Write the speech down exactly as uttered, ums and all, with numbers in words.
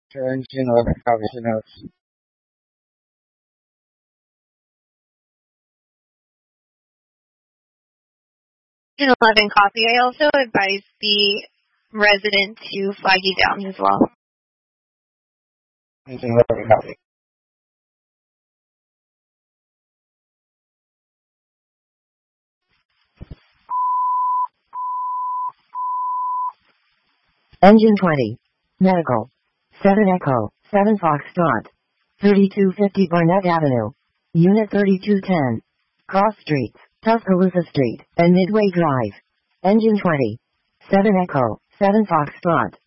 Engine eleven, copy two notes. Engine eleven, copy. I also advise the resident to flag you down as well. Engine eleven, copy. Engine twenty. Medical. seven Echo, seven Foxtrot. thirty-two fifty Barnett Avenue. Unit thirty-two ten. Cross Streets, Tuscaloosa Street, and Midway Drive. Engine twenty. seven Echo, seven Foxtrot.